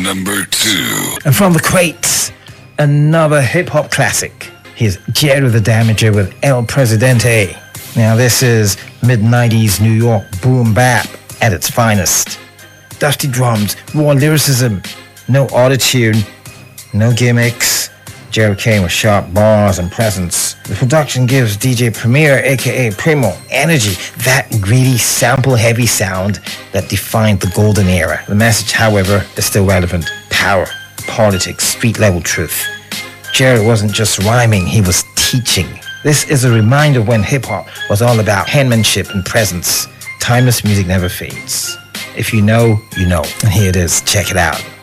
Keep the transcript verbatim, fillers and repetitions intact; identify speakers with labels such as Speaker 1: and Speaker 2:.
Speaker 1: number two.
Speaker 2: And from the crates, another hip-hop classic. Here's Jerry the Damager with El Presidente. Now this is mid-nineties New York boom bap at its finest. Dusty drums, raw lyricism, no autotune, no gimmicks. Jerry came with sharp bars and presence. The production gives D J Premier, aka Primo, energy, that greedy, sample-heavy sound that defined the golden era. The message, however, is still relevant. Power, politics, street-level truth. Jerry wasn't just rhyming, he was teaching. This is a reminder when hip-hop was all about penmanship and presence. Timeless music never fades. If you know, you know. And here it is. Check it out.